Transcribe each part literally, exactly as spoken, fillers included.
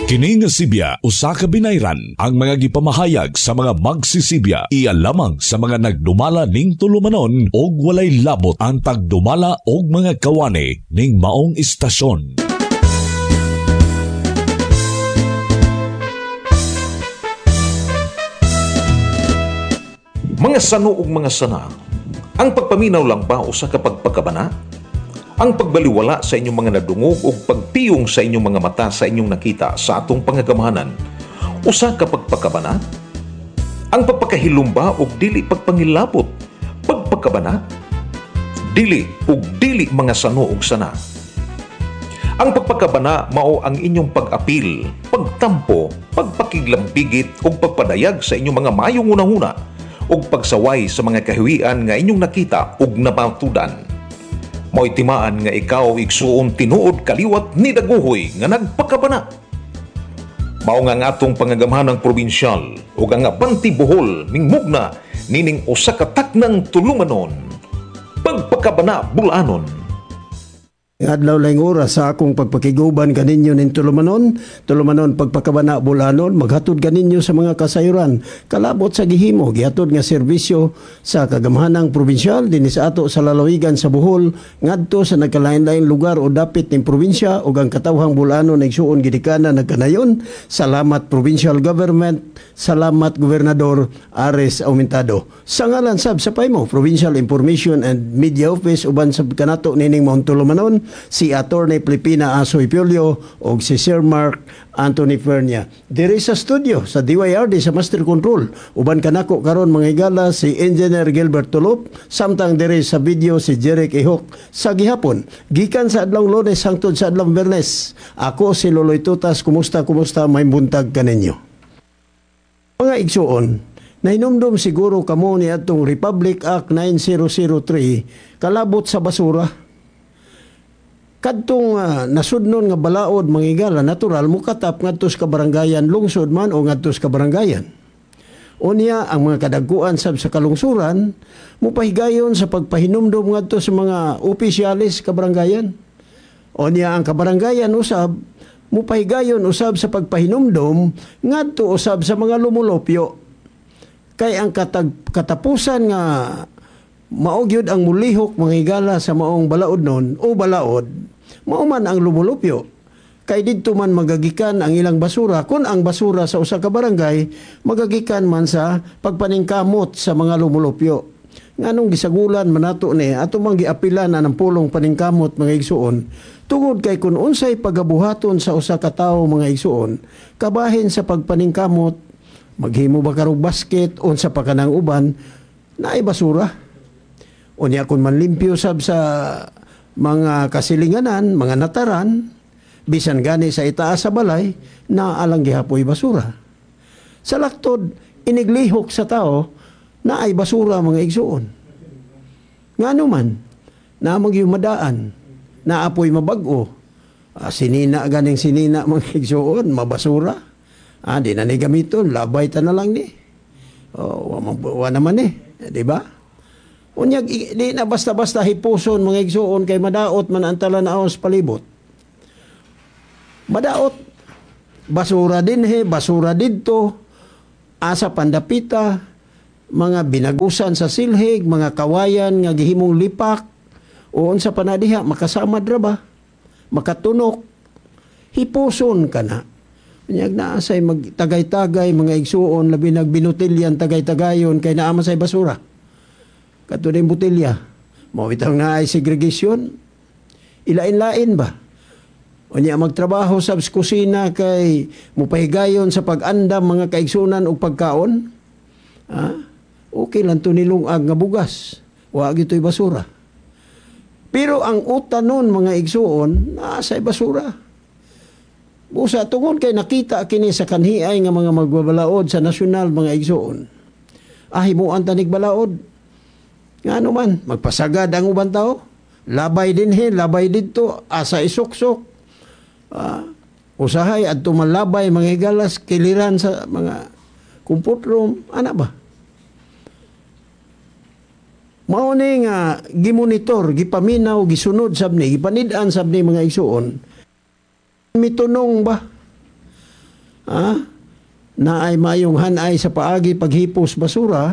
Kini nga Sibya usa ka binayran ang mga gipamahayag sa mga magsisibya iya lamang sa mga nagdumala ning tulumanon og walay labot ang pagdumala og mga kawani ning maong istasyon. Mga sano ug mga sana, ang pagpaminaw lang ba usa ka pagpakabana? Ang pagbaliwala sa inyong mga nadungog o pagpiyong sa inyong mga mata sa inyong nakita sa atong pangagamahanan, usa ka pagpakabana? Ang pagpakahilumba o dili pagpangilabot, pagpakabana? Dili o dili mga sano ug sana. Ang pagpakabana mao ang inyong pag-apil, pagtampo, pagpakiglambigit o pagpadayag sa inyong mga mayong unahuna o pagsaway sa mga kahiwian nga inyong nakita ug napatudan. Mo'y timaan nga ikaw igsuon tinuod kaliwat ni daguhoy nga nagpakabana. Mao nga nga atong pangagamahanang probinsyal ug ang Abanti Bohol mingmugna nining usa ka taknang tulumanon, pagpakabana Bulanon. Adlaw laing oras sa akong pagpakiguban kaninyo nin tulumanon, tulumanon pagpakabana Bulanon, maghatod kaninyo sa mga kasayuran, kalabot sa gihimo, gihatod nga serbisyo sa kagamahanang probinsyal, din sa ato sa lalawigan sa Bohol, ngadto sa nagkalain-lain lugar o dapit ning probinsya, o ang katawhang Bulanon nagsuon gidikana nagkanayon. Salamat Provincial Government, salamat Gobernador Ares Aumentado. Sa ngalan sab sa paymo, Provincial Information and Media Office, uban sa kanato nining Mount Tulumanon, si Attorney Filipina Asoy Piolio o si Sir Mark Anthony Fernia. Diri sa studio sa D Y R D sa Master Control, uban kanako karon mga higala si Engineer Gilbert Tulop, samtang diri sa video si Jeric Ihok sa gihapon. Gikan sa adlong Lunes hangtod sa adlong Biyernes, ako si Loloy Tutas. Kumusta kumusta may buntag kaninyo. Mga igsuon, nahinumdum siguro kamo ni atong Republic Act nine thousand three kalabot sa basura. Kadtong uh, nasudnon nga balaod mangigala, natural mo katap ngadtos ka barangayan lungsod man o ngadtos ka barangayan. Unya ang mga kadagkuan sab sa kalungsuran mupahigayon sa pagpahinumdom ngadto sa mga opisyalis ka barangayan. Unya ang kabarangayan usab mupahigayon usab sa pagpahinumdom ngadto usab sa mga lumulopyo. Kay ang katag, katapusan nga maogyod ang mulihok mangigala sa maong balaod non o balaod, mauman ang lumulupyo. Kay didto man magagikan ang ilang basura, kun ang basura sa usa ka barangay magagikan man sa pagpaningkamot sa mga lumulupyo. Nganong gisagulan manato ni ato mang giapilan na ng pulong paningkamot mga igsuon, tungod kay kun unsay pagabuhaton sa usa ka tawo mga igsuon, kabahin sa pagpaningkamot, maghimo ba karog basket unsa pa kanang uban, naay basura. Unya kun manlimpyo sab sa mga kasilinganan, mga nataran, bisan gani sa itaas sa balay, naalang gihapoy basura. Sa laktod, iniglihok sa tao, na ay basura mga igsuon. Ngano man, naamang yung madaan, naapoy mabago, ah, sinina ganing sinina mga igsuon, mabasura. Ah, di na ni gamiton, labay ta na lang ni. Oh, wa naman eh, di ba? Unyag, di na basta-basta hipuson mga igsuon kay madaot man ang talanaos palibot. Madaot, basura din he, basura dito, asa pandapita, mga binagusan sa silhig, mga kawayan nga gihimong lipak, o unsa panadiha, makasamad ra ba? Makatunok, hipuson ka na. Unyag na asay magtagay-tagay mga igsuon, labi nagbinutilyan tagay-tagayon kay naama say basura. Kato na yung botelya. Mawitang na ay segregation. Ilain-lain ba? O niya magtrabaho sa kusina kay mupahigayon sa pag-andam mga kaigsunan o pagkaon. Ah, okay lang ito nilungag nga bugas. Huwag ito'y basura. Pero ang utan nun mga igsuon, nasa'y basura. Busa tungod kay nakita kini sa kanhiay nga mga magbabalaod sa nasyonal mga igsuon. Ah, himuan tanig balaod. Nga ano man, magpasagad ang ubang tao. Labay din he, labay dito, asa isuksok. Uh, usahay at tumalabay, mga higalas, kiliran sa mga comfort room. Ano ba? Mauni nga, gimonitor, gipaminaw, gisunod sabni, gipanidaan sabni mga igsuon. Mitunong ba? ah, na ay mayong hanay sa paagi paghipos basura,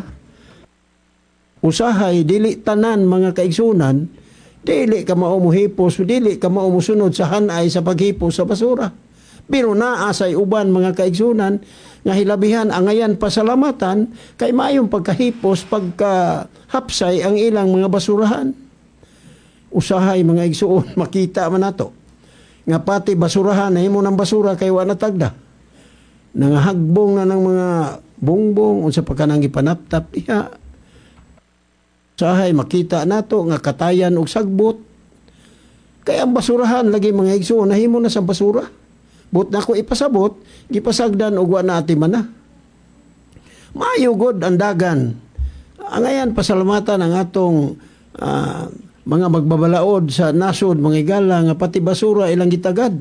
usahay dili tanan mga kaigsunan, dili ka mao mohipos, dili ka mao mosunod sa hanay sa paghipos sa basura. Pero naa say uban mga kaigsunan nga hilabihan angayan pasalamatan kay mayong pagkahipos pagka hapsay ang ilang mga basurahan. Usahay mga igsuon makita man nato nga pati basurahan na himo ng basura kay wa natagda. Nangahagbong na ng mga bongbong unsa pa kanang gipanaptap diha. Usahay makita nato nga katayan og sagbot. Kay ang basurahan lagi mga igsuon nahimo na sa basura. But na ko ipasabot, gipasagdan og wa na ati man na. Maayo gud ang dagan. Angayan pasalamatan ang atong uh, mga magbabalaod sa nasod, mga igala nga pati basura ilang gitagad.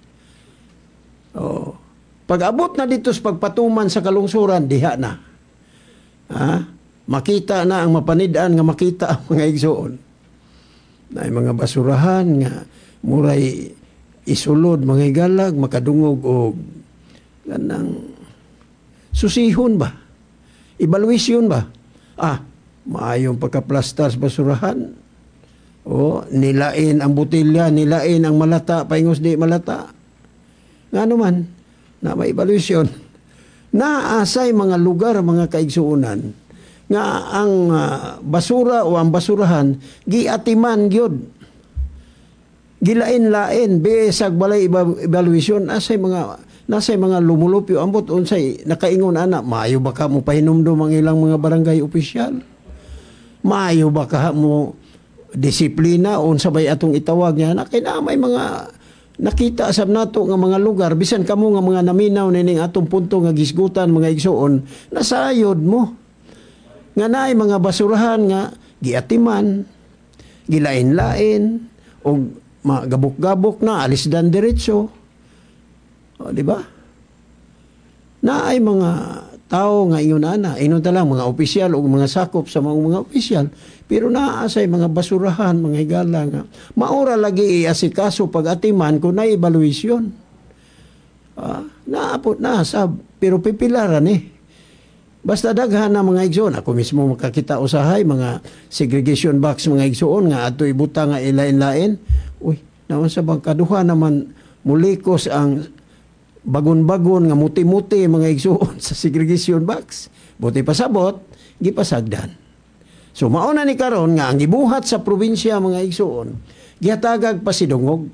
Oh. Pag-abot na dito sa pagpatuman sa kalungsuran, diha na. Ha? Makita na ang mapanidaan nga makita ang mga igsoon. Na mga basurahan nga muray isulod mga igalag, makadungog o ganang susihon ba? Evaluation ba? Ah, maayong pagkaplastar sa basurahan. O, nilain ang butilya, nilain ang malata, paingos di malata. Nga naman, na may evaluation. Naasay mga lugar, mga kaigsuunan, nga ang uh, basura o ang basurahan, giatiman gyud. Gilain-lain, besag balay evaluation, asay mga nasay mga lumulupyo, ambot unsay nakaingon ana, maayo ba ka mo pahinumdum ang ilang mga barangay opisyal? Maayo ba ka mo disiplina unsa bay atong itawag niya? Na kay na may mga nakita sab nato nga mga lugar, bisan kamo nga mga naminaw nining atong punto nga gisgutan mga igsuon, nasayod mo. Nga naay mga basurahan nga giatiman, gilain-lain, o magabok-gabok na, alis dan diretso. O, di ba? Na ay mga tao nga ingon ana, ingon talang mga opisyal o mga sakop sa mga, mga opisyal, pero naasay mga basurahan, mga higala nga. Maura lagi iasikaso pag-atiman kung na-evaluation. Ah, naapot na, sab, pero pipilaran eh. Basta daghan na mga igsoon, ako mismo makakita usahay, mga segregation box mga igsoon, nga ato ibuta nga ilain-lain. Uy, naman sa bangkaduha naman mulikos ang bagon-bagon nga muti-muti mga igsuon sa segregation box. Buti pasabot, gipasagdan. So mauna ni karon nga ang gibuhat sa probinsya mga igsuon, gihatagag pa sidungog.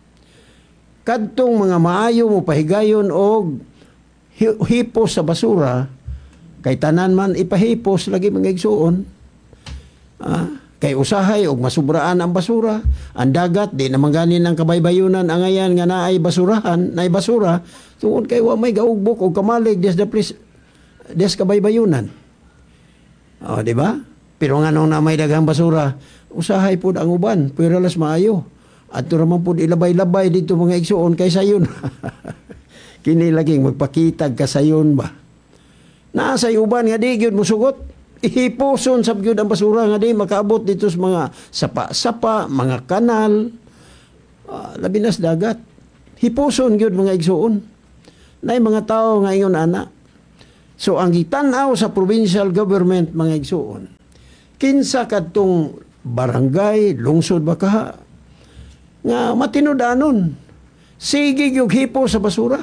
Kadtong mga maayo mo pahigayon og hipos sa basura, kay tanan man ipahipos lagi mga igsuon. Ah, kay usahay og masubraan ang basura, ang dagat di naman ganin ang kabaybayunan ang ayan nga naay basurahan, naay basura tungod kay wa may gaugbok og kamalig des the place des kabaybayunan. Oh, di ba? Pero nganong na may daghang basura, usahay pud ang uban, pero las maayo. Adto ra man pud ilabay-labay dito mga igsuon kay sayon. Kini laging magpakitag kasayon ba? Naasay uban nga di gyud mosugot. Ihiposon sab gyud ang basura nga di makaabot dito sa mga sapa-sapa, mga kanal, uh, labi nas dagat. Hiposon gyud mga igsuon. Nay mga tao nga ingon ana. So ang gitan-aw sa provincial government mga igsuon, kinsa kadtong barangay, lungsod ba kaha, nga matinud-anon, sige gyud hipo sa basura.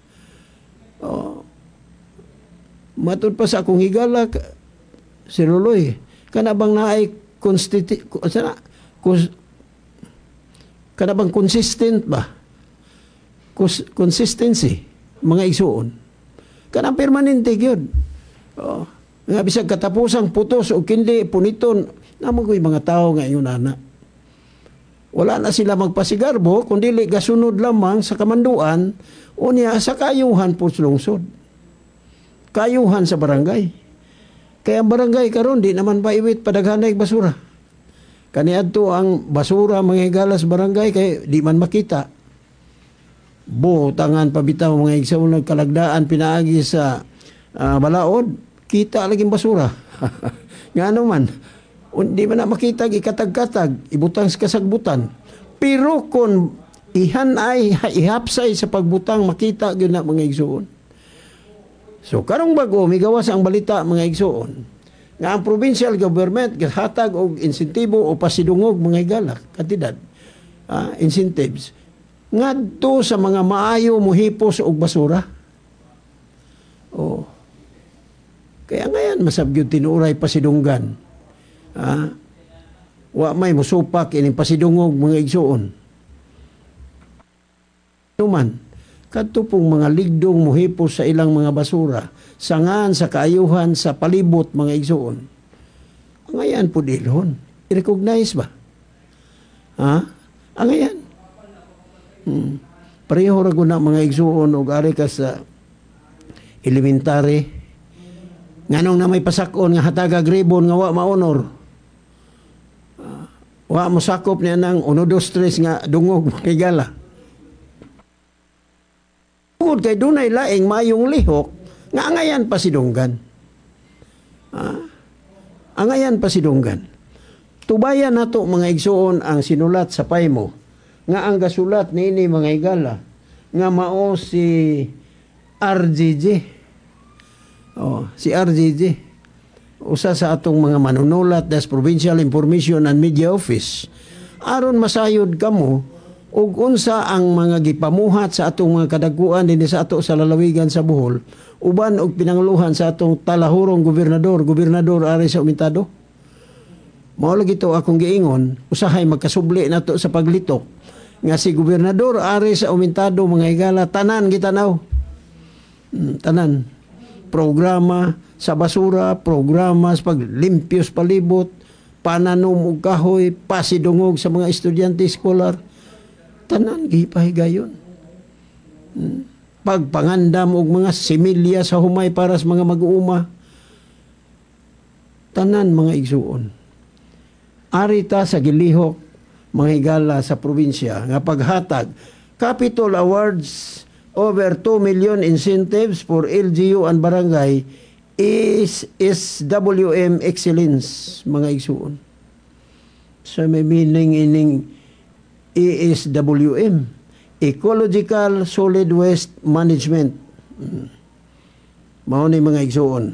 Oh. Matud pa sa akong higala, si Luloy, kanabang naay constitu- sana, cons- kanabang consistent ba? Cons- consistency, mga igsuon. Kanang permanente gyud. Oh, nga bisag katapusang putos o kindi puniton, namo koy mga tao nga ingon ana. Wala na sila magpasigarbo kundi gasunod lamang sa kamanduan unya sa kayuhan po sa lungsod. Kayuhan sa barangay. Kaya ang barangay karon di naman paiwit padaghanay basura. Kaniadto ang basura mga higalas barangay kay di man makita. Butangan pabitaw mga igsoon kalagdaan pinaagi sa uh, balaod, kita laging basura. Ngano man, di man na makita ikatag-katag, ibutang sa kasagbutan. Pero kung ihanay, ihapsay sa pagbutang, makita gyud na mga igsoon. So karong bag-o migawas ang balita mga igsoon nga ang provincial government hatag og insentibo o pasidungog mga higala kantidad uh, incentives ngadto sa mga maayo mohipos og basura. Oh. Kaya ngayon masabyod tinuray pasidunggan. Ah, wa may musupak ining pasidungog mga igsoon. Tuman kadto pong mga ligdong mohipos sa ilang mga basura, sangan sa kaayuhan sa palibot mga igsoon. Ngayon po dilhon. I-recognize ba? Ha? Ang ngayon. Hmm. Pareho ra na mga igsoon og ari ka sa elementary. Nganong na may pasakon nga hatagag ribbon nga wa maonor. Uh, wa mo sakop niya ng uno, dos, tres nga dungog makigala. Tungod kay dunay laing mayong lihok nga angayan pa sidunggan. Ah, angayan pa sidunggan. Tubayan nato mga igsoon ang sinulat sa paymo nga ang gasulat niini mga igala nga mao si R G G. Oh, si R G G. Usa sa atong mga manunulat des Provincial Information and Media Office. Aron masayod kamo ug unsa ang mga gipamuhat sa atong mga kadaguan dinhi sa ato sa lalawigan sa Bohol uban og pinanguluhan sa atong talahurong gobernador gobernador ari sa Umintado. Mao lagi to akong giingon usahay magkasubli nato sa paglitok nga si gobernador ari sa Umintado mga higala tanan gitanaw. Hmm, tanan programa sa basura, programa sa paglimpyos palibot, pananom og kahoy, pasidungog sa mga estudyante escolar. Tanan gipahigayon. Hmm. Pagpangandam og mga similya sa humay para sa mga mag-uuma. Tanan mga igsuon. Arita sa gilihok mga higala sa probinsya nga paghatag Capitol Awards over two million incentives for L G U and barangay is S W M excellence mga igsuon. So may meaning ining E S W M, Ecological Solid Waste Management. Mao ni mga igsuon.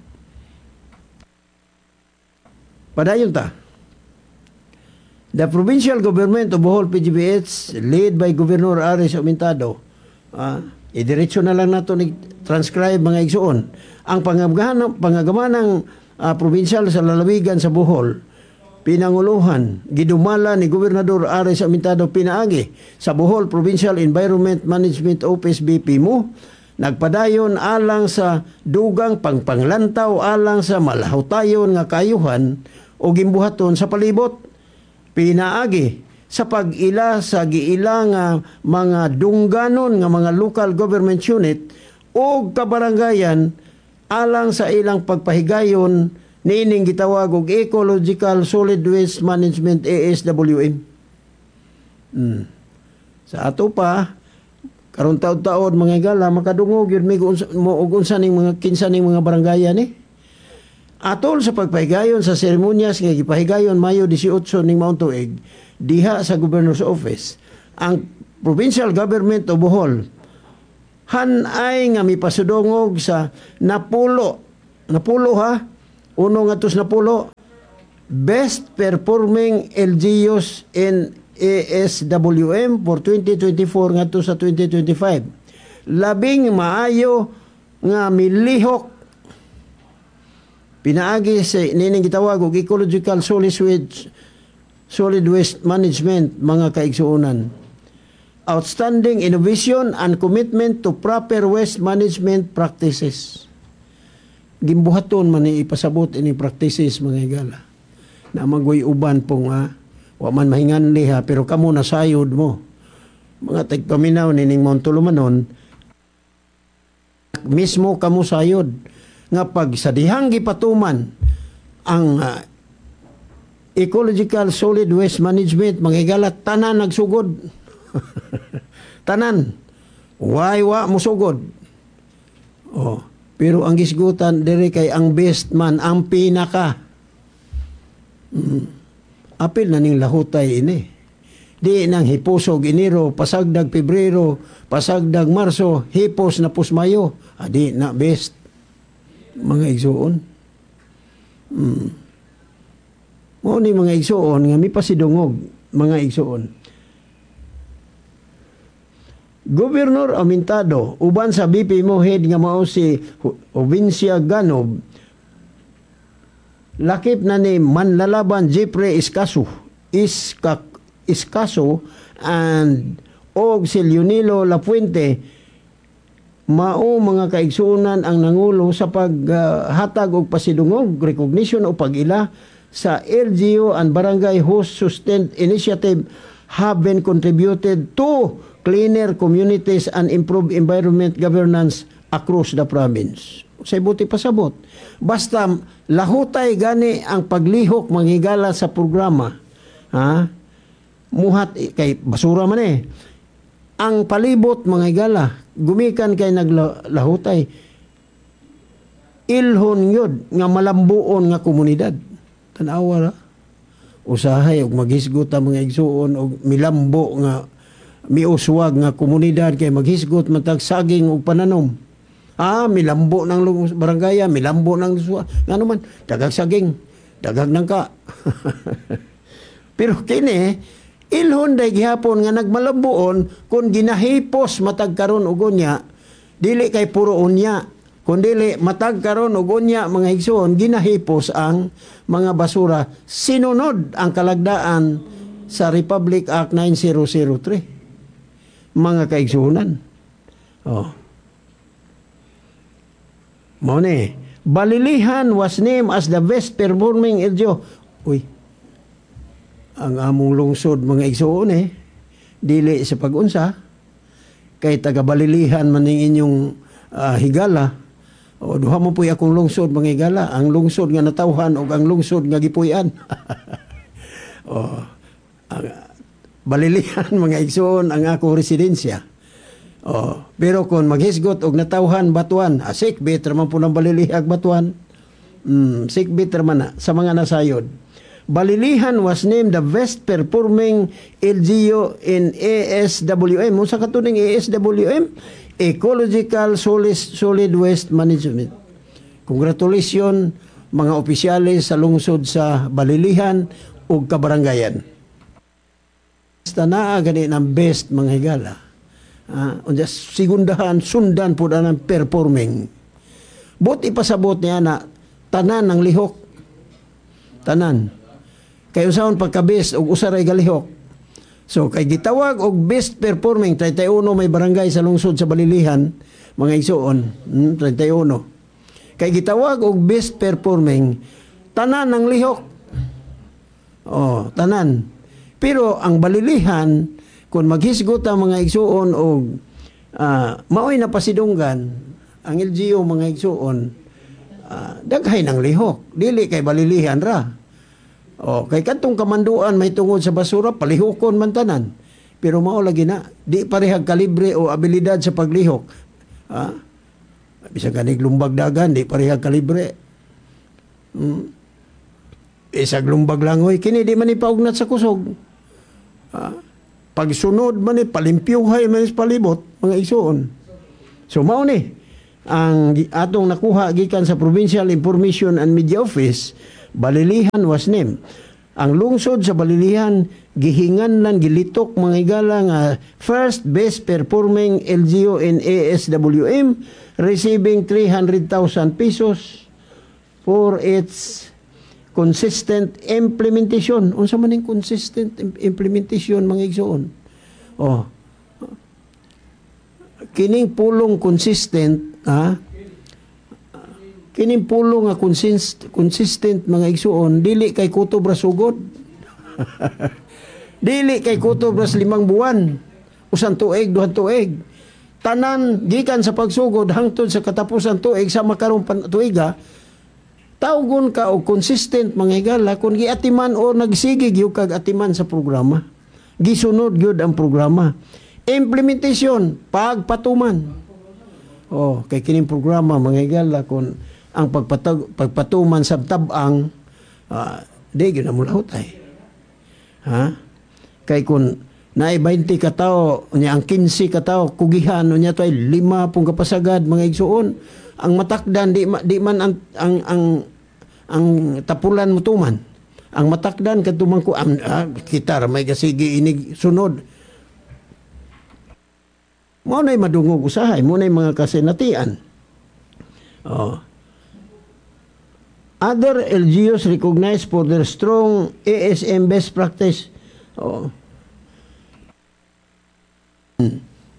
Padayon ta. The provincial government of Bohol P G B H led by Governor Aris Aumentado. Ah, idiretso na lang nato ni transcribe mga igsuon. Ang pangagaman pangagamanang uh, provincial sa lalawigan sa Bohol pinanguluhan, gidumala ni Gobernador Aris Aumentado pinaagi sa Bohol Provincial Environment Management Office B P M O, nagpadayon alang sa dugang pangpanglantaw alang sa malahutayon nga kayuhan o gimbuhaton sa palibot. Pinaagi sa pag-ila sa giila nga mga dungganon nga mga local government unit o kabarangayan alang sa ilang pagpahigayon nining gitawag og Ecological Solid Waste Management E S W M. Hmm. Sa ato pa karon taud-taud mga igala makadungog yun mi mo og unsa ning mga kinsa ning mga barangayan ni. Eh? Atol sa pagpahigayon sa seremonyas nga gipahigayon Mayo eighteen ning Mount Tuig diha sa Governor's Office, ang Provincial Government of Bohol hanay nga mipasudongog sa napulo napulo ha uno nga tus napulo best performing L G Us in E S W M for twenty twenty-four nga sa twenty twenty-five. Labing maayo nga milihok pinaagi sa nining gitawag og Ecological Solid Waste Solid Waste Management mga kaigsuonan. Outstanding innovation and commitment to proper waste management practices. Gimbuhaton man ni ipasabot ini practices mga higala. Na magoy uban pong ha, wa man mahingan liha pero kamo nasayod mo. Mga tagpaminaw nining Mount Tulumanon mismo kamo sayod nga pag sa dihang gipatuman ang uh, Ecological Solid Waste Management mga higala tanan nagsugod. Tanan. Way wa musugod. Oh, pero ang gisgutan diri kay ang best man ang pinaka. Mm. Apil na ning lahutay ini. Di nang hiposog Enero, pasagdag Pebrero, pasagdag Marso, hipos na pusmayo. Adi na best. Mga igsuon. Hmm. Mo ni mga igsuon nga mi pasidungog mga igsuon. Gobernador Amintado uban sa B P mo head nga mao si Ovincia Ganob, lakip na ni manlalaban Jeffrey Escaso Iska, Escaso and og si Leonilo Lapuente, mao mga kaigsuonan ang nangulo sa paghatag uh, og pasidungog, recognition o pag-ila sa L G U and Barangay Host Sustained Initiative have been contributed to cleaner communities and improved environment governance across the province. Say buti pasabot. Basta lahutay gani ang paglihok manghigala sa programa. Ha? Muhat kay basura man eh. Ang palibot manghigala gumikan kay naglahutay. Ilhon yun nga malambuon nga komunidad. Tanawa ra. Usahay og maghisgot ang mga igsuon og milambo nga miuswag nga komunidad kay maghisgot matag saging og pananom. Ah, milambo ng barangaya, milambo ng luswa. Nga naman, dagag saging, dagag nangka. Pero kini, ilhon day gihapon nga nagmalambuon kung ginahipos matag karon og unya, dili kay puro unya, kundi matag karon og unya mga igsoon, ginahipos ang mga basura. Sinunod ang kalagdaan sa Republic Act nine thousand three. Mga kaigsunan. Oh. Mao ni, Balilihan was named as the best performing L G U. Uy. Ang among lungsod mga igsuon eh, dili sa pag-unsa kay taga Balilihan man ning inyong uh, higala. O duha mo puy akong lungsod mga higala, ang lungsod nga natawhan ug ang lungsod nga gipuy-an. Oh. Ang Balilihan mga igsoon ang akong residensya. Oh, pero kung maghisgot og natawhan Batuan, ah, sikbit raman po ng Balilihag Batuan. Mm, sikbit raman na sa mga nasayod. Balilihan was named the best performing L G U in A S W M. Unsa katuning A S W M? Ecological Solid, Solid Waste Management. Congratulations mga opisyalis sa lungsod sa Balilihan ug kabarangayan. Basta naa gani ng best mga higala. Uh, unja sigundahan, sundan po na ng performing. But ipasabot niya na tanan ng lihok. Tanan. Kay usahon pagka-best og usaray galihok. So kay gitawag og best performing thirty-one may barangay sa lungsod sa Balilihan, mga igsoon, hmm, thirty-one. Kay gitawag og best performing tanan ng lihok. Oh, tanan. Pero ang Balilihan, kung maghisgot ang mga igsuon o uh, maoy na pasidunggan, ang L G U mga igsuon, uh, daghay ng lihok. Dili kay Balilihan ra. O, kay katong kamanduan may tungod sa basura, palihokon man tanan. Pero mao lagi na, di parehag kalibre o abilidad sa paglihok. Ha? Bisag ganig lumbag dagan, di parehag kalibre. Hmm. Isag lumbag langoy, kini di man ipaugnat sa kusog. Ha? Pagsunod man ni palimpyuhay man sa palibot mga igsuon. So mao ni ang atong nakuha gikan sa Provincial Information and Media Office, Balilihan was named. Ang lungsod sa Balilihan gihinganlan gilitok mga higala nga first best performing L G U in A S W M, receiving three hundred thousand pesos for its consistent implementation. Unsa man ning consistent implementation mga igsoon? Oh. Kining pulong consistent, ha? Kining pulong nga consist, consistent mga igsoon, dili kay kutob ra sugod. Dili kay kutob ra limang buwan. Usan tuig, duhan tuig. Tanan gikan sa pagsugod hangtod sa katapusan tuig sa makarong tuiga, tawgon ka o consistent mga higala kung giatiman o nagsigig yung kag atiman sa programa. Gisunod gyud ang programa. Implementation, pagpatuman. Oh, kay kining programa mga higala kung ang pagpatag, pagpatuman sa tabang, uh, di gyud na mulahutay. Ha? Kay kung na ay twenty ka tao, niya ang fifteen ka tao, kugihan, niya to ay lima pong kapasagad, mga igsuon. Ang matakdan, di, di man ang, ang, ang, ang tapulan mo tuman. Ang matakdan, katumang ko, ah, kita, may kasigi inig sunod. Mo na'y madungog usahay, mo na'y mga kasenatian. Oh. Other L G Us recognized for their strong A S M best practice. Oh. Hmm.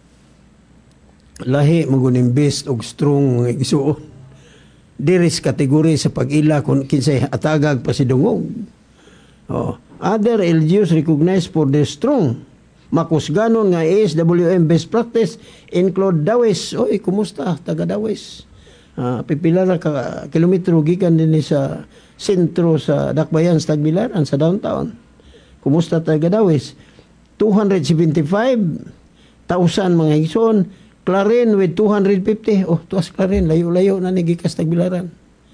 Lahi maguning best og strong mga igsuon. Diris kategori sa pag-ila kung kinsay atagag pa si dungog. Oh. Other L G Us recognized for their strong makusganon nga A S W M best practice include Dawes. Oy, kumusta? Taga Dawes. Uh, pipila na ka kilometro gikan din sa sentro sa Dakbayan sa Tagbilaran sa downtown. Kumusta taga Dawes? two hundred seventy-five thousand mga igsoon. Clarin with two hundred fifty. Oh, tuwas Clarin, layo-layo na ni gikas Tagbilaran.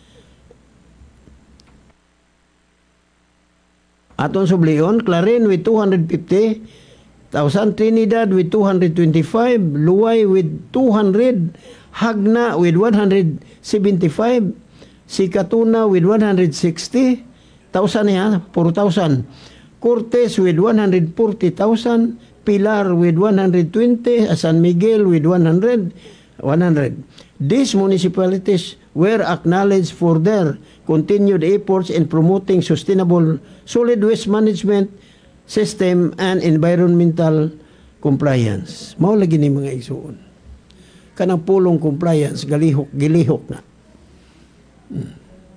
Aton Sublion, Clarin with two hundred fifty thousand, Trinidad with two hundred twenty-five, Luway with two hundred, Hagna with one hundred seventy-five, Sikatuna with one hundred sixty thousand niya, four thousand. Cortes with one hundred forty thousand, Pilar with one hundred twenty, San Miguel with one hundred, one hundred. These municipalities were acknowledged for their continued efforts in promoting sustainable solid waste management system and environmental compliance. Mao lagi ni mga igsuon. Kanang pulong compliance galihok gilihok na. Hmm.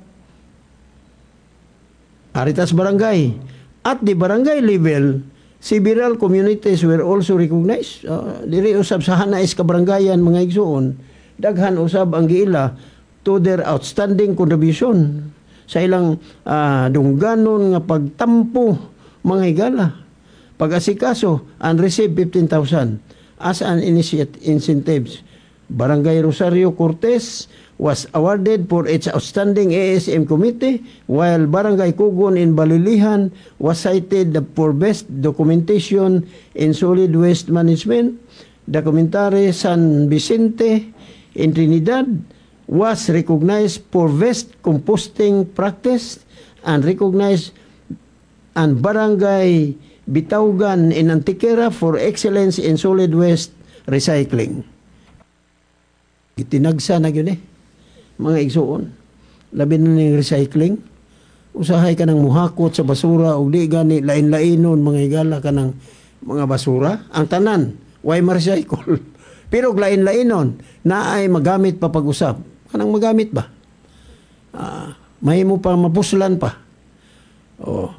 Aritas barangay. At the barangay level, several communities were also recognized. Uh, diri usab sa hanais ka barangayan mga igsuon, daghan usab ang giila to their outstanding contribution sa ilang uh, dungganon nga pagtampo mga higala. Pag-asikaso, and receive fifteen thousand as an initiate incentives. Barangay Rosario Cortes was awarded for its outstanding A S M committee, while Barangay Kugon in Balilihan was cited for best documentation in solid waste management. Documentary San Vicente in Trinidad was recognized for best composting practice and recognized and Barangay Bitaugan in Antiquera for excellence in solid waste recycling. Itinagsa na yun eh, mga igsuon. Labi na ng recycling. Usahay ka ng muhakot sa basura o di gani lain-lainon mga igala ka ng mga basura. Ang tanan, why ma-recycle? Pero lain-lainon na ay magamit pa pag-usap. Kanang magamit ba? Uh, may mo pa mapuslan pa. Oh.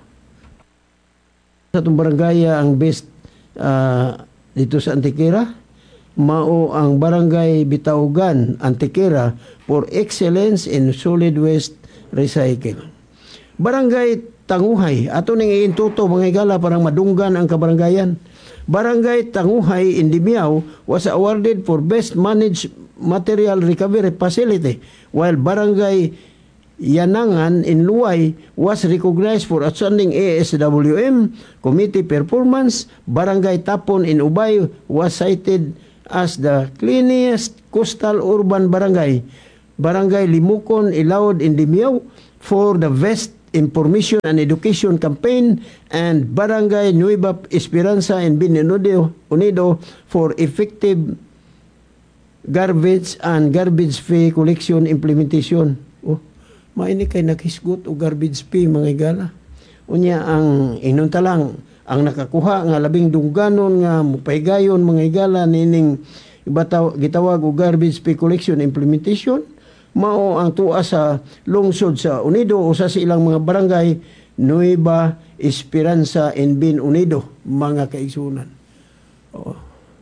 Sa itong barangaya ang best uh, dito sa Antiquera, mao ang Barangay Bitaugan, Antiquera for excellence in solid waste recycling. Barangay Tanguhay, ato ning iintuto mga igala parang madunggan ang kabarangayan. Barangay Tanguhay in Dimiao was awarded for best managed material recovery facility, while Barangay Yanangan in Luway was recognized for outstanding A S W M committee performance. Barangay Tapon in Ubay was cited as the cleanest coastal urban barangay. Barangay Limukon Ilaud in Dimiao for the best information and education campaign, and Barangay Nueva Esperanza in Bininudo Unido for effective garbage and garbage fee collection implementation. Oh, maini kay nakisgot o garbage fee mga igala. Unya ang inunta lang ang nakakuha nga labing dungganon nga mupaygayon mga igala nining ibataw gitawag og garbage fee collection implementation, mao ang tuwa sa lungsod sa Unido o sa ilang mga barangay Nueva Esperanza and Bin Unido mga kaigsunan. Oh.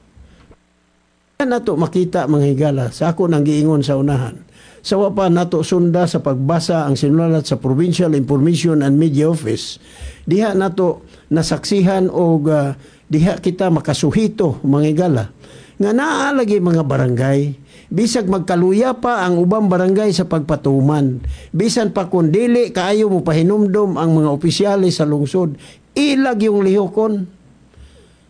Nato makita mga higala sa ako nang giingon sa unahan. Sawa pa nato sunda sa pagbasa ang sinulat sa Provincial Information and Media Office. Diha nato nasaksihan og uh, diha kita makasuhito mga higala nga naa lagi mga barangay bisag magkaluya pa ang ubang barangay sa pagpatuman. Bisan pa kung dili kaayo mo pahinumdom ang mga opisyales sa lungsod, ilag yung lihokon.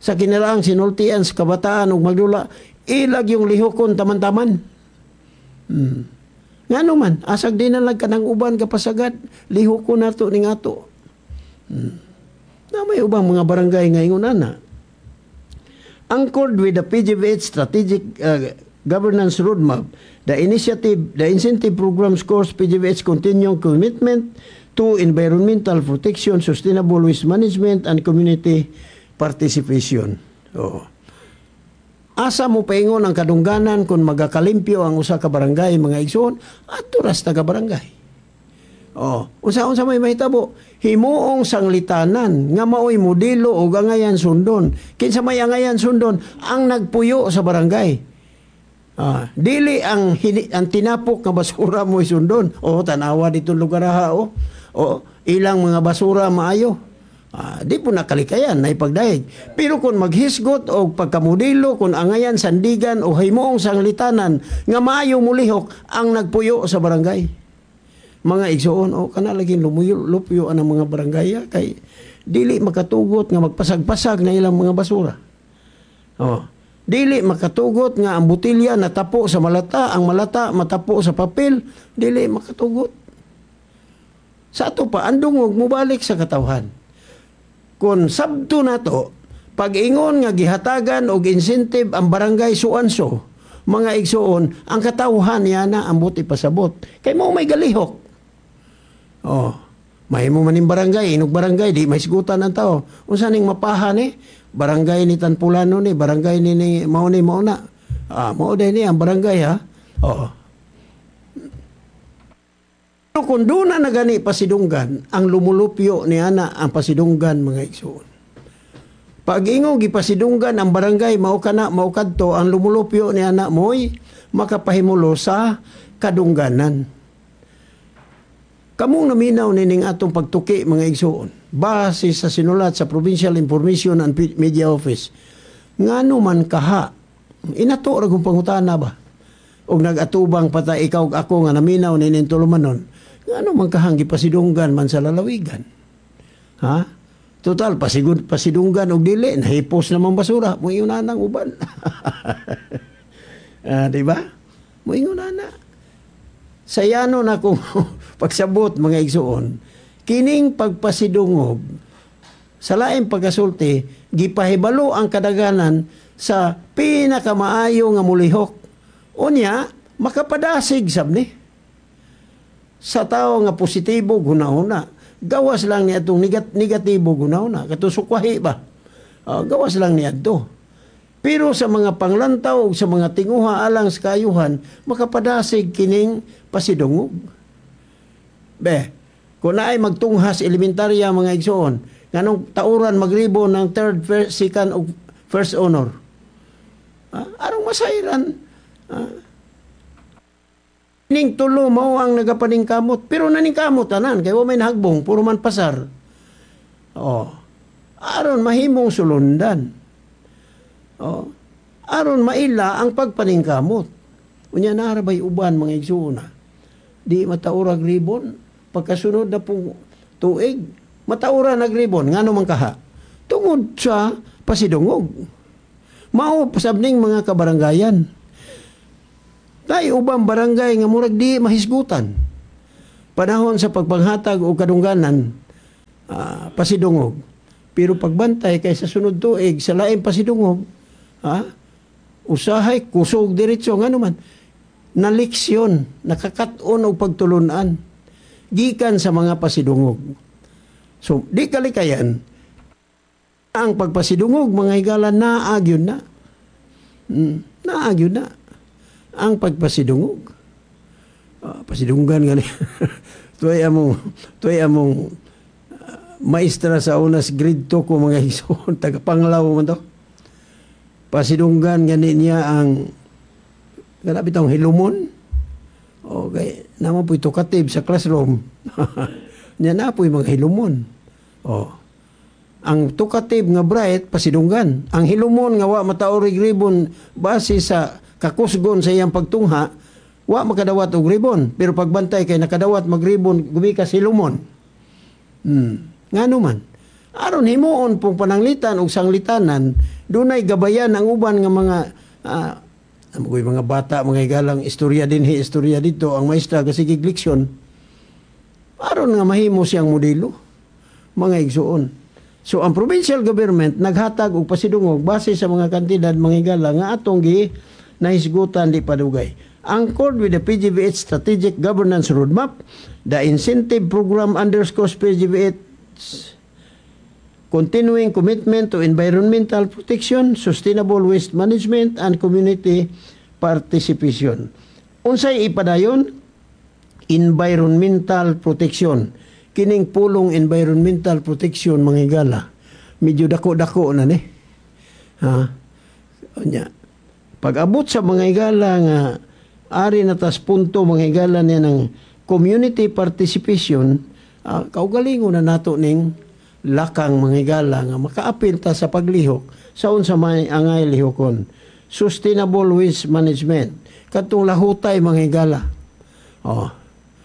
sa kinaraang sinultian sa kabataan ug magdula, ilag yung lihokon taman-taman. Hmm. Ngano man, asag di na lang kanang uban kapasagad, lihokon nato ning ato. Hmm. Na may ubang mga barangay ngayon ana. Anchored with the P G V H Strategic uh, Governance Roadmap, the initiative, the incentive program scores P G V H continuing commitment to environmental protection, sustainable waste management, and community participation. Oh. Asa mo paingon ang kadungganan kung magakalimpyo ang usa ka barangay mga igsoon at turas taga barangay. Oh, unsa-unsa may mahitabo, himuong sanglitanan nga maoy modelo o angayan sundon. Kinsa may angayan sundon ang nagpuyo sa barangay. Ah, dili ang hini, ang tinapok nga basura mo sundon. O tanawa dito lugar ha o. O ilang mga basura maayo. Ah, di po nakalikayan na ipagdaig. Pero kung maghisgot o pagkamodelo, kung angayan sandigan o himuong sanglitanan nga maayo mulihok ang nagpuyo sa barangay. Mga igsoon o kana laging lumuyo lupuyo ang mga barangay kay dili makatugot nga magpasag-pasag na ilang mga basura. Oh, dili makatugot nga ang butilya natapo sa malata, ang malata matapo sa papel, dili makatugot. Sa ato pa andungog mobalik sa katawhan. Kung sabto nato pag-ingon nga gihatagan og incentive ang barangay suanso, mga igsoon, ang katawhan yana ang buti pasabot. Kay mo may galihok. Oh, mahimo man ning barangay, inog barangay di mahisgutan ang tao. Unsa ning mapahan ni? Barangay ni Tanpulano ni, barangay ni, ni mao ni mao na. Ah, mao din ni ang barangay ha. Oo. Pero kung doon na nagani pasidunggan, ang lumulupyo ni ana ang pasidunggan mga igsoon. Pag ingo gipasidunggan ang barangay mao kana mao kadto ang lumulupyo ni ana moy makapahimulo sa kadungganan. Kamong naminaw nining atong pagtuki mga igsoon base sa sinulat sa Provincial Information and Media Office. Ngano man kaha inato ra kung pangutana ba og nagatubang pata ikaw ug ako nga naminaw nining tulumanon. Ngano man kahang gipasidunggan man sa lalawigan. Ha? Total pasigud pasidunggan og dili nahipos naman basura mo ingon uban. Ah, di ba? Mo ingon ana. Sayano na kung pagsabot mga igsoon, kining pagpasidungog sa laing pagasulti, gipahibalo ang kadaganan sa pinakamaayo nga mulihok. Unya, makapadasig sab ni. Sa tao nga positibo gunahuna, gawas lang ni atong negat negatibo gunahuna, katusukwahi ba? Uh, gawas lang ni adto. Pero sa mga panglantaw o sa mga tinguha alang sa kayuhan, makapadasig kining pasidungog. Be, kung naay magtunghas elementarya mga igsoon, nganong tauran magribo ng third, first, second, o first honor. Ah, arong masairan. Ah, ning tulo mao ang nagapaningkamot. Pero naningkamot tanan, kaya may nahagbong, puro man pasar. Oh, aron mahimong sulundan. Oh, aron maila ang pagpaningkamot. Unya narabay uban mga igsoon na. Di mataurag ribon pagkasunod na pong tuig mataura nagribon ngano man kaha tungod sa pasidungog. Mao pasabning mga kabarangayan. Tay ubang barangay nga murag di mahisgutan. Panahon sa pagpanghatag o kadungganan uh, pasidungog. Pero pagbantay kay sa sunod tuig sa laing pasidungog, ha? Usahay kusog diretso ngano man na leksyon, nakakaton og pagtulunan gikan sa mga pasidungog. So, di kalikayan ang pagpasidungog mga higala naag yun na. Hmm, naag yun na ang pagpasidungog. Uh, pasidunggan gani. Tuay among tuay among uh, maestra sa unas grade two ko mga higsoon taga Panglaw man to. Pasidunggan gani niya ang ganap itong hilumon. Okay, naman po ito katib sa classroom. Niya na po yung mga hilumon. Oh. Ang tukatib nga bright, pasidunggan. Ang hilumon nga wa mataorig ribon base sa kakusgon sa iyang pagtungha, wa makadawat og ribon. Pero pagbantay kay nakadawat magribon gumikas hilumon. Hmm. Ngano man. aron himuon pong pananglitan og sanglitanan, dunay gabayan ang uban nga mga uh, mga bata, mga igalang istorya dinhi, istorya dito, ang maestra kasi gigliksyon aron nga mahimo siyang modelo, mga igsuon. So ang provincial government naghatag og pasidungog base sa mga kantidad, mga igala nga atong gi nahisgutan di padugay. Anchored with the P G V H Strategic Governance Roadmap, the incentive program underscores P G V H's continuing commitment to environmental protection, sustainable waste management, and community participation. Unsay ipadayon? Environmental protection. Kining pulong environmental protection, mga igala, medyo dako-dako na ni. Ha? Nya. Pag-abot sa mga igala nga ari na tas punto, mga igala niya ng community participation, uh, kaugalingon na nato ning lakang, mga igala nga makaapil ta sa paglihok sa unsa may angay lihokon. Sustainable waste management. Katong lahutay, mga igala. Oh.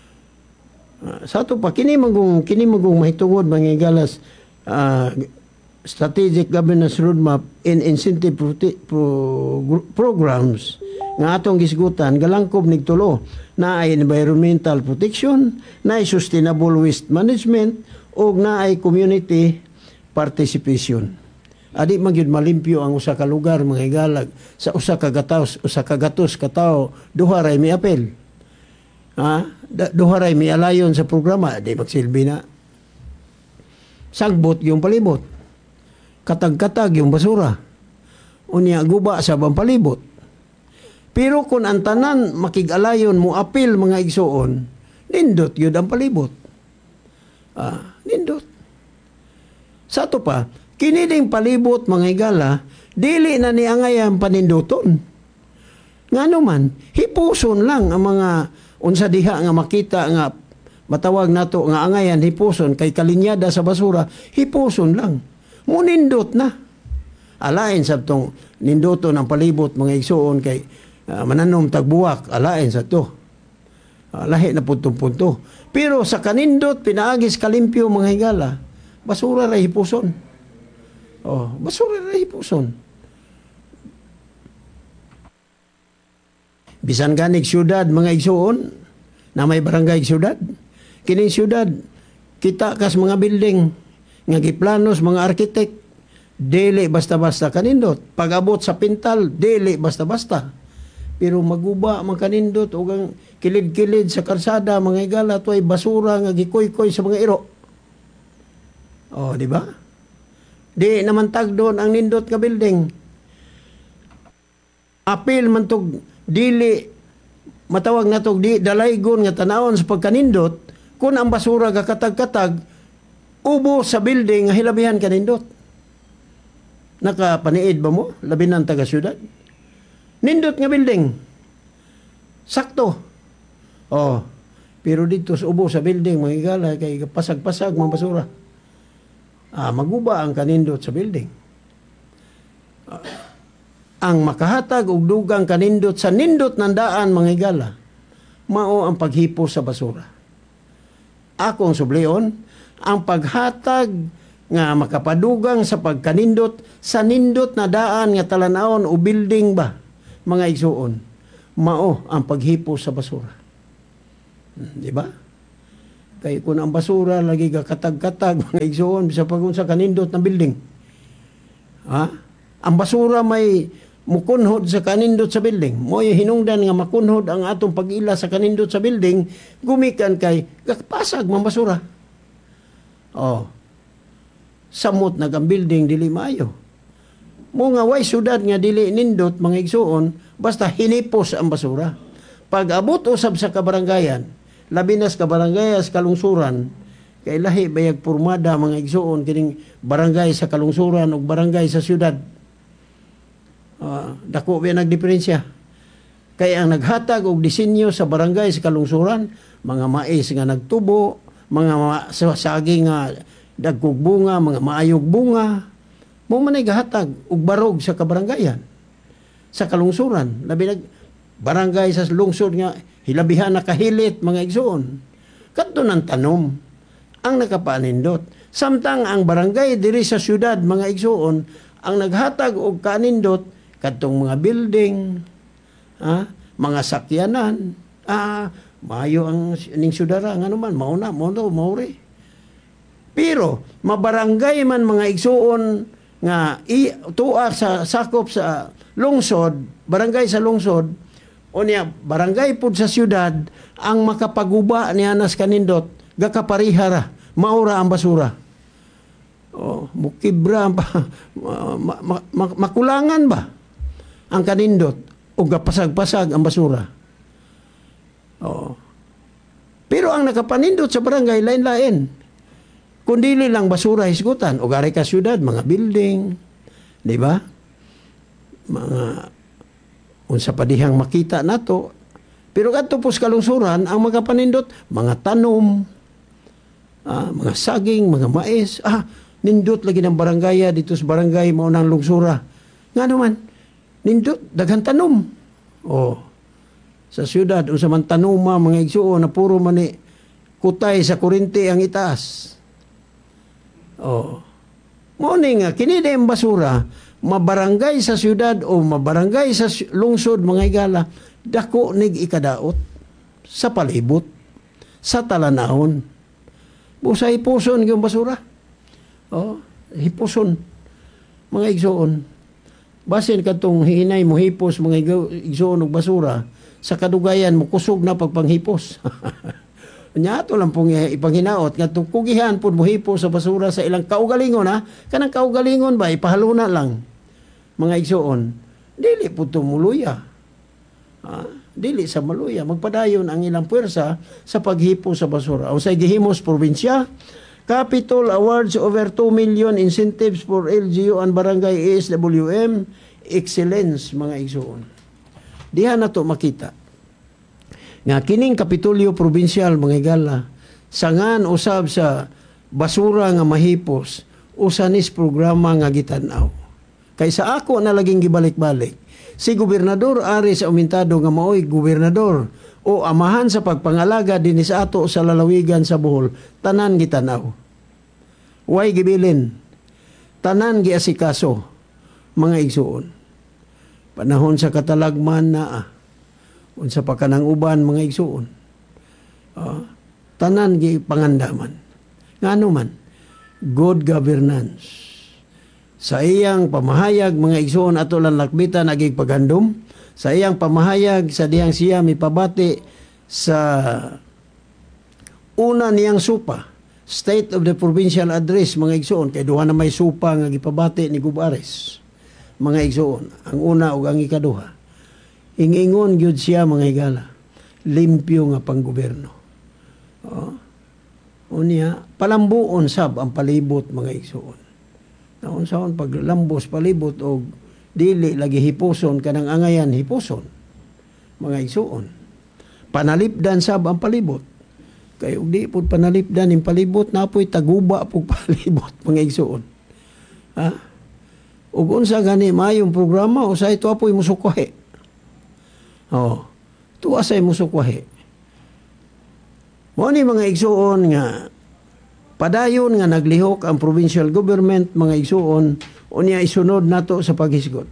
Uh, sa ato pa, kini magong, kini magong mahitungod, mga igalas, uh, strategic governance roadmap in incentive pro- pro- programs nga atong gisgutan, galangkob nigtulo na ay environmental protection, na ay sustainable waste management, o na ay community participation. Adi magyud malimpyo ang usa ka lugar, mga igalag, sa usa ka gatos, usa ka gatos katao, duha ray mi apel. Ha? Duharay may alayon sa programa, di magsilbi na. Sagbot yung palibot. Katag-katag yung basura. Unya guba sa bang palibot. Pero kung ang tanan makig-alayon mo apil, mga igsoon, nindot yun ang palibot. Ah, nindot. Sa to pa, kiniding palibot, mga igala, dili na niangay ang panindoton. Nga naman, hipuson lang ang mga unsa diha nga makita nga matawag nato nga angayan hipuson kay kalinyada sa basura, hipuson lang. Munindot na. Alain sa tong nindoton ang palibot, mga igsoon kay uh, mananom tagbuwak, alain sa to. Uh, lahi na punto-punto. Pero sa kanindot pinaagis kalimpyo, mga higala, basura ra hipuson. Oh, basura ra hipuson. Bisan ganig syudad, mga igsuon, na may barangay syudad. Kining syudad, kita kas mga building, nga giplanos, mga arkitek, dili basta-basta kanindot. Pag-abot sa pintal, dili basta-basta. Pero maguba, mga kanindot, o ang kilid-kilid sa karsada, mga igala, ito ay basura, nga gikoy-koy sa mga iro. O, di ba? Di naman tag doon ang nindot nga building. Apil man tog dili matawag na tog di dalaygon nga tanawon sa pagkanindot kung ang basura kakatag-katag ubo sa building nga hilabihan kanindot. Nakapaniid ba mo? Labi ng taga-syudad. Nindot nga building. Sakto. Oh, pero dito sa ubo sa building, mga igala, kay pasag-pasag mga basura. Ah, maguba ang kanindot sa building. Ah, ang makahatag og dugang kanindot sa nindot ng daan, mga igala, mao ang paghipo sa basura. Akong sublion, ang paghatag nga makapadugang sa pagkanindot sa nindot na daan nga talanawon o building ba, mga igsuon, mao ang paghipo sa basura. Di ba? Kay kung ang basura lagi ka katag-katag, mga igsuon, bisa pag sa kanindot na building. Ha? Ang basura may mukunhod sa kanindot sa building. Mo'y hinungdan nga makunhod ang atong pag-ila sa kanindot sa building, gumikan kay kakpasag mga basura. Oh. Samot nag ang building dili maayo. Mo nga way syudad nga dili nindot, mga igsuon, basta hinipos ang basura. Pag abot usab sa kabarangayan, labi na sa kabarangayas kalungsuran, kay lahi bayag pormada, mga igsuon, kining barangay sa kalungsuran o barangay sa syudad. Uh, dako ba nagdiferensya? Kaya ang naghatag og disenyo sa barangay sa kalungsuran, mga mais nga nagtubo, mga ma- saging nga dagkog bunga, mga maayog bunga, mo man ay gahatag og barog sa kabarangayan sa kalungsuran. Labi nag barangay sa lungsod nga hilabihan na kahilit, mga igsuon. Kadto ng tanom ang nakapanindot. Samtang ang barangay diri sa syudad mga igsuon ang naghatag og kanindot kadtong mga building, ah, mga sakyanan, ah, maayo ang ning syudara ngano man mauna mo do mauri. Pero mabarangay man mga igsuon nga i, tuwa sa sakop sa lungsod, barangay sa lungsod, o niya barangay pud sa syudad ang makapaguba ni anas kanindot gakaparihara maura ang basura. Oh, mukibra ba ma, ma, ma, makulangan ba ang kanindot o gapasag-pasag ang basura. Oh. Pero ang nakapanindot sa barangay lain-lain. Kundili lang basura hisgutan o gari ka syudad mga building, di ba? Mga unsa pa dihang makita nato. Pero kadto pus kalungsuran ang makapanindot mga tanom, ah, mga saging, mga mais, ah nindot lagi ng barangaya dito sa barangay mao nang lungsura. Nga naman, nindot daghan tanom. Oh. Sa syudad unsa man tanuma mga igsuon na puro man ni kutay sa kuryente ang itaas. Oh. Mo ni nga kini ang basura mabarangay sa syudad o mabarangay sa lungsod mga igala dako nig ikadaot sa palibot sa talanahon. Busay puson yung basura. Oh, hipuson mga igsoon. Basin katong hinay mo hipos mga igsoon og basura sa kadugayan mo kusog na pagpanghipos. Nya ato lang pong ipanghinaot ngadto kugihan pud mo hipos sa basura sa ilang kaugalingon ha. Kanang kaugalingon ba ipahaluna lang mga igsoon. Dili pud to muluya. Ha? Dili sa maluya magpadayon ang ilang puwersa sa paghipos sa basura. O sa gihimos probinsya Capitol awards over two million incentives for L G U and Barangay A S W M. Excellence, mga igsoon. Diha na to makita. Nga kining Kapitolyo Provincial, mga igala, sangan usab sa basura nga mahipos, usanis programa nga gitanaw. Kay sa ako na laging gibalik-balik, si Gobernador ari sa umintado nga maoy gobernador o amahan sa pagpangalaga dinhi sa ato sa lalawigan sa Bohol, tanan gitanaw. Way gibilin, tanan giasikaso, mga igsuon. Panahon sa katalagman na ah, unsa pa kanang uban mga igsuon. Uh, tanan gi pangandaman. Ngano man, good governance. Sa iyang pamahayag mga igsuon ato lang lakbitan agig paghandom, sa iyang pamahayag sa diyang siya mipabati sa una niyang supa, State of the Provincial Address, mga igsuon, kay duha na may supa nga gipabati ni Gubares, mga igsuon, ang una ug ang ikaduha. Ingingon gyud siya mga higala, limpyo nga panggobyerno. Oh. Unya, palambuon sab ang palibot mga igsuon. Naon saon paglambos palibot og dili lagi hipuson kanang angayan hipuson mga igsuon. Panalipdan sab ang palibot. Kay og di pud panalipdan ning palibot napoy taguba pug palibot mga igsuon. Ha? Ug unsa gani mayong programa usay to apoy musukwahe. Oh, tuwa say musukwahe. Mo ni mga igsuon nga padayon nga naglihok ang provincial government mga igsuon unya isunod nato sa paghisgot.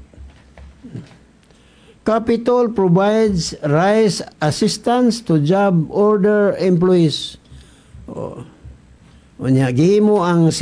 Capitol provides rice assistance to job order employees. Oh. Unya gihimo ang